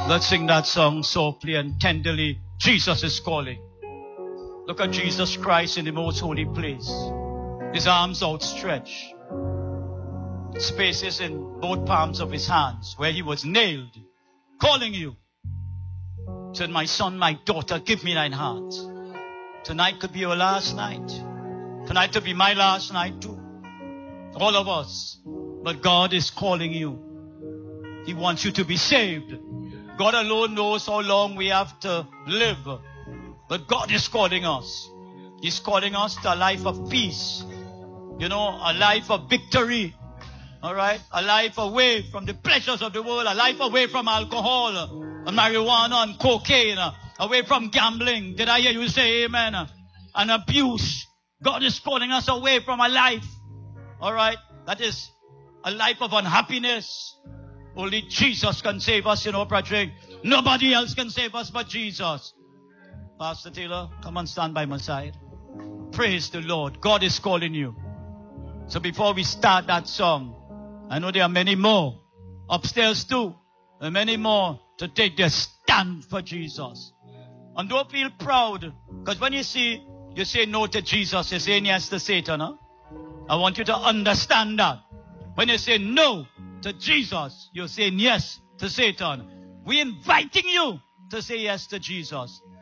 Let's sing that song softly and tenderly. Jesus is calling. Look at Jesus Christ in the most holy place. His arms outstretched. Spaces in both palms of his hands where he was nailed. Calling you. Said, my son, my daughter, give me thine heart. Tonight could be your last night. Tonight could be my last night too. All of us. But God is calling you. He wants you to be saved. God alone knows how long we have to live. But God is calling us. He's calling us to a life of peace. You know, a life of victory. All right? A life away from the pleasures of the world. A life away from alcohol and marijuana and cocaine. Away from gambling. Did I hear you say amen? And abuse. God is calling us away from a life. All right? That is a life of unhappiness. Only Jesus can save us, you know, Patrick. Nobody else can save us but Jesus. Pastor Taylor, come and stand by my side. Praise the Lord. God is calling you. So before we start that song, I know there are many more upstairs too. There are many more to take their stand for Jesus. And don't feel proud. Because when you say no to Jesus, you're saying yes to Satan. Huh? I want you to understand that. When you say no to Jesus, you're saying yes to Satan. We're inviting you to say yes to Jesus.